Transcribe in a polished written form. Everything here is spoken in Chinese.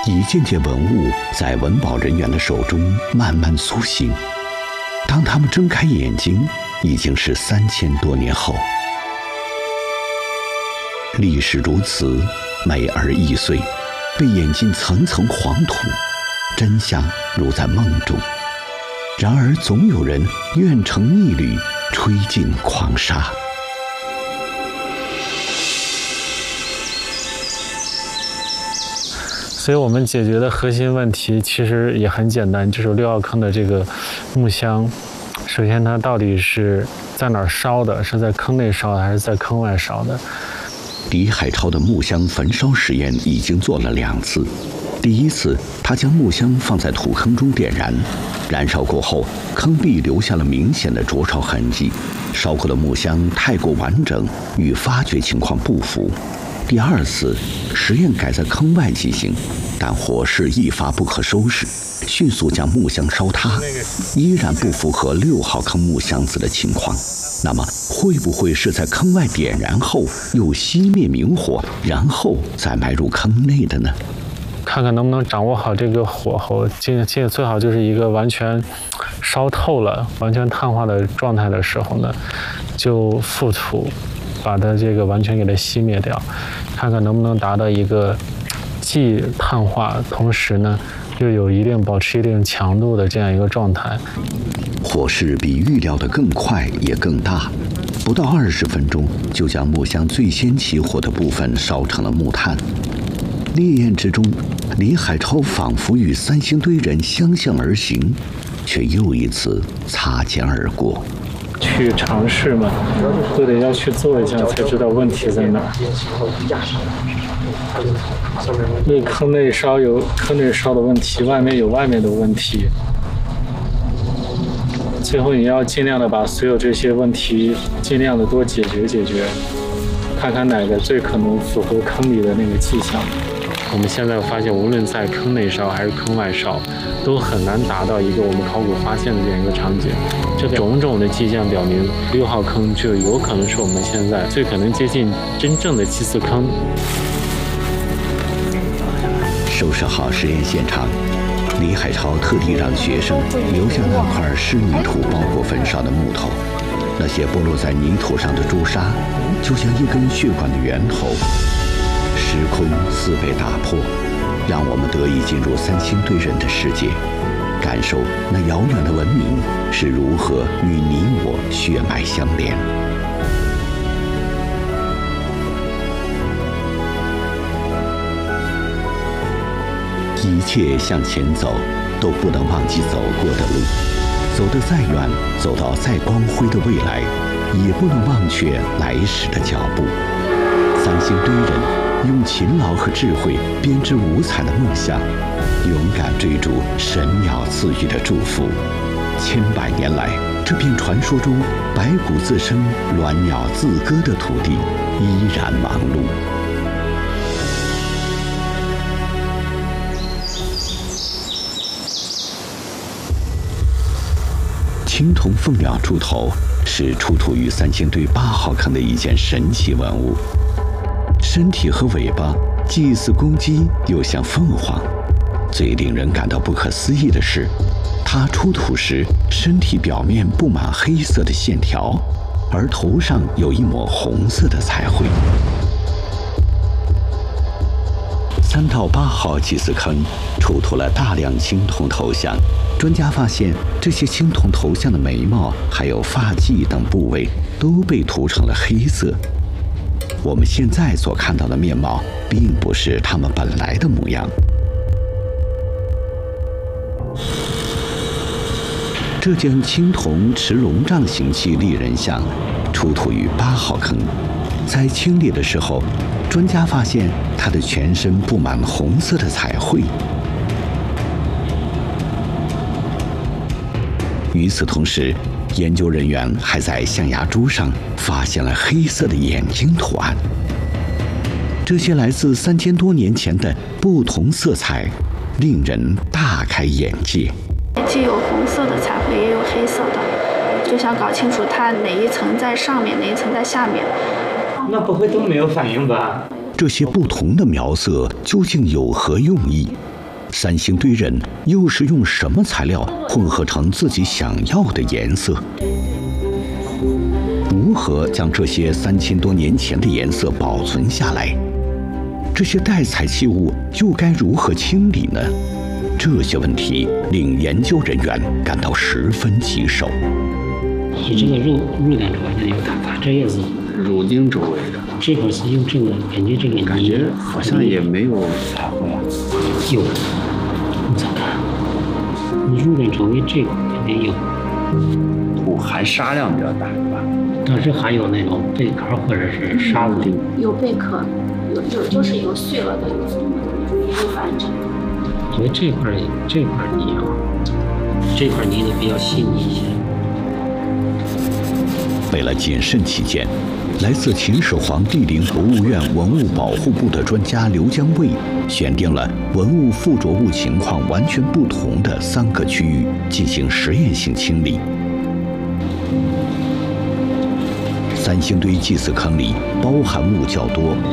一件件文物在文保人员的手中慢慢苏醒。当他们睁开眼睛，已经是3000多年后。历史如此，美而易碎，被掩进层层黄土，真相如在梦中。然而总有人愿乘逆旅，吹尽狂沙。 所以我们解决的核心问题其实也很简单，就是6号坑的这个木箱，首先它到底是在哪儿烧的？是在坑内烧的还是在坑外烧的？ 李海超的木箱焚烧实验已经做了2次。第一次，他将木箱放在土坑中点燃，燃烧过后，坑壁留下了明显的灼烧痕迹。烧过的木箱太过完整，与发掘情况不符。第2次，实验改在坑外进行，但火势一发不可收拾，迅速将木箱烧塌，依然不符合6号坑木箱子的情况。那么，会不会是在坑外点燃后又熄灭明火，然后再埋入坑内的呢？ 看看能不能掌握好这个火候，最好就是一个完全烧透了、完全碳化的状态的时候呢，就覆土，把它这个完全给它熄灭掉，看看能不能达到一个既碳化，同时呢又有保持一定强度的这样一个状态。 火势比预料的更快也更大，不到20分钟就将木箱最先起火的部分烧成了木炭。烈焰之中，李海超仿佛与3星堆人相向而行，却又一次擦肩而过。 去尝试嘛，都得要去做一下才知道问题在哪。因为坑内烧有坑内烧的问题，外面有外面的问题。最后你要尽量的把所有这些问题尽量的多解决，看看哪个最可能符合坑里的那个迹象。我们现在发现，无论在坑内烧还是坑外烧，都很难达到一个我们考古发现的这样一个场景。这种种的迹象表明，6号坑就有可能是我们现在最可能接近真正的祭祀坑。 收拾好实验现场，李海超特地让学生留下那块湿泥土包裹焚烧的木头，那些剥落在泥土上的朱砂，就像一根血管的源头。时空似被打破，让我们得以进入3星堆人的世界，感受那遥远的文明是如何与你我血脉相连。一切向前走，都不能忘记走过的路，走得再远，走到再光辉的未来，也不能忘却来时的脚步。3星堆人用勤劳和智慧编织五彩的梦想，勇敢追逐神鸟赐予的祝福。千百年来，这片传说中白骨自生、鸾鸟自歌的土地依然忙碌。青铜凤鸟猪头是出土于3星堆8号坑的一件神奇文物。身体和尾巴既似公鸡又像凤凰，最令人感到不可思议的是，它出土时身体表面布满黑色的线条，而头上有一抹红色的彩绘。3到8号祭祀坑出土了大量青铜头像，专家发现这些青铜头像的眉毛还有发髻等部位都被涂成了黑色。我们现在所看到的面貌，并不是他们本来的模样。这件青铜持龙杖形器立人像，出土于8号坑。在清理的时候，专家发现它的全身布满红色的彩绘。与此同时，研究人员还在象牙珠上发现了黑色的眼睛图案。这些来自3000多年前的不同色彩，令人大开眼界。 既有红色的彩绘，也有黑色的，就想搞清楚它哪一层在上面，哪一层在下面。 那不会都没有反应吧？ 这些不同的描色究竟有何用意？ 三星堆人又是用什么材料混合成自己想要的颜色？如何将这些3000多年前的颜色保存下来？这些带彩器物又该如何清理呢？这些问题令研究人员感到十分棘手。 以这个肉眼周围的，它这也是乳钉周围的， 这块是用这个，感觉这个感觉好像也没有彩绘啊。 有，你再看，你肉眼周围这块肯定有。 土含沙量比较大，是吧？ 当时还有那种贝壳或者是沙子钉， 有贝壳，有就是有碎了的，有完整。 因为这块泥啊，这块泥都比较细腻一些。 为了谨慎起见，来自秦始皇帝陵博物院文物保护部的专家刘江卫选定了文物附着物情况完全不同的3个区域进行实验性清理。三星堆祭祀坑里包含物较多，